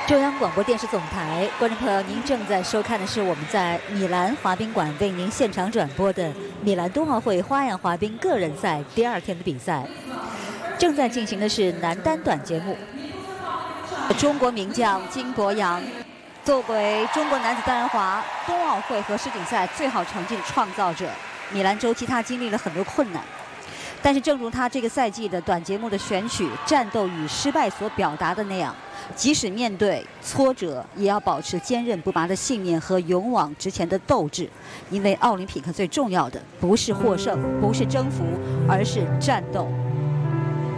中央广播电视总台，观众朋友，您正在收看的是我们在米兰滑冰馆为您现场转播的米兰冬奥会花样滑冰个人赛第2天的比赛。正在进行的是男单短节目，中国名将金博洋作为中国男子单人滑冬奥会和世锦赛最好成绩的创造者，米兰周期他经历了很多困难。但是，正如他这个赛季的短节目的选曲《战斗与失败》所表达的那样，即使面对挫折，也要保持坚韧不拔的信念和勇往直前的斗志。因为奥林匹克最重要的不是获胜，不是征服，而是战斗。